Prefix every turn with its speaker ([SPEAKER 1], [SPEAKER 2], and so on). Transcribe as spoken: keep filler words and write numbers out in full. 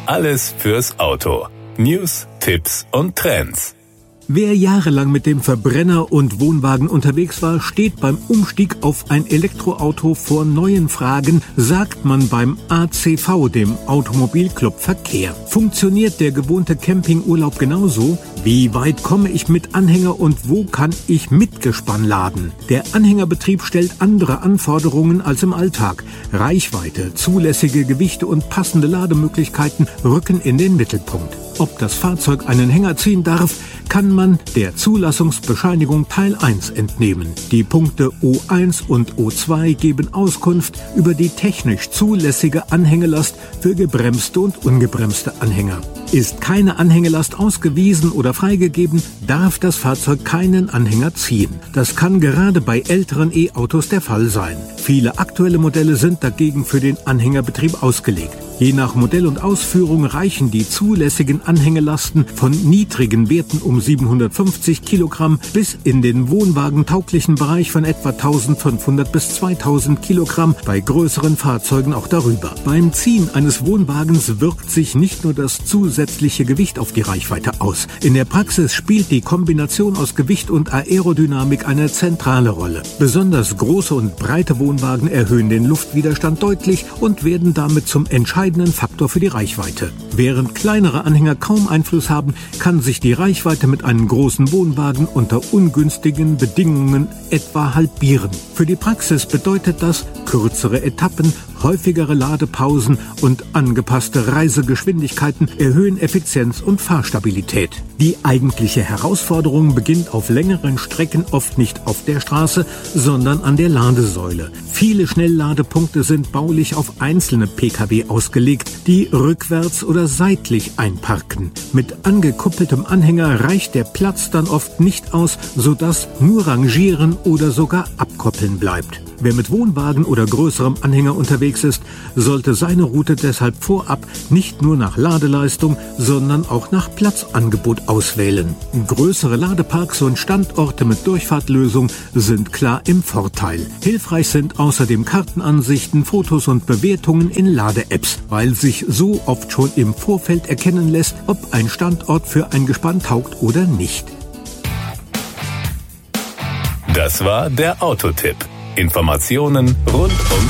[SPEAKER 1] Alles fürs Auto. News, Tipps und Trends.
[SPEAKER 2] Wer jahrelang mit dem Verbrenner und Wohnwagen unterwegs war, steht beim Umstieg auf ein Elektroauto vor neuen Fragen, sagt man beim A C V, dem Automobilclub Verkehr. Funktioniert der gewohnte Campingurlaub genauso? Wie weit komme ich mit Anhänger und wo kann ich Mitgespann laden? Der Anhängerbetrieb stellt andere Anforderungen als im Alltag. Reichweite, zulässige Gewichte und passende Lademöglichkeiten rücken in den Mittelpunkt. Ob das Fahrzeug einen Hänger ziehen darf, kann man der Zulassungsbescheinigung Teil eins entnehmen. Die Punkte O eins und O zwei geben Auskunft über die technisch zulässige Anhängelast für gebremste und ungebremste Anhänger. Ist keine Anhängelast ausgewiesen oder freigegeben, darf das Fahrzeug keinen Anhänger ziehen. Das kann gerade bei älteren E-Autos der Fall sein. Viele aktuelle Modelle sind dagegen für den Anhängerbetrieb ausgelegt. Je nach Modell und Ausführung reichen die zulässigen Anhängelasten von niedrigen Werten um siebenhundertfünfzig Kilogramm bis in den wohnwagentauglichen Bereich von etwa eintausendfünfhundert bis zweitausend Kilogramm, bei größeren Fahrzeugen auch darüber. Beim Ziehen eines Wohnwagens wirkt sich nicht nur das zusätzliche Gewicht auf die Reichweite aus. In der Praxis spielt die Kombination aus Gewicht und Aerodynamik eine zentrale Rolle. Besonders große und breite Wohnwagen erhöhen den Luftwiderstand deutlich und werden damit zum entscheidenden Faktor für die Reichweite. Während kleinere Anhänger kaum Einfluss haben, kann sich die Reichweite mit einem großen Wohnwagen unter ungünstigen Bedingungen etwa halbieren. Für die Praxis bedeutet das kürzere Etappen, häufigere Ladepausen und angepasste Reisegeschwindigkeiten erhöhen Effizienz und Fahrstabilität. Die eigentliche Herausforderung beginnt auf längeren Strecken oft nicht auf der Straße, sondern an der Ladesäule. Viele Schnellladepunkte sind baulich auf einzelne Pkw ausgelegt, die rückwärts oder seitlich einparken. Mit angekuppeltem Anhänger reicht der Platz dann oft nicht aus, sodass nur Rangieren oder sogar Abkoppeln bleibt. Wer mit Wohnwagen oder größerem Anhänger unterwegs ist, sollte seine Route deshalb vorab nicht nur nach Ladeleistung, sondern auch nach Platzangebot auswählen. Größere Ladeparks und Standorte mit Durchfahrtlösung sind klar im Vorteil. Hilfreich sind außerdem Kartenansichten, Fotos und Bewertungen in Lade-Apps, weil sich so oft schon im Vorfeld erkennen lässt, ob ein Standort für ein Gespann taugt oder nicht.
[SPEAKER 1] Das war der Autotipp. Informationen rund ums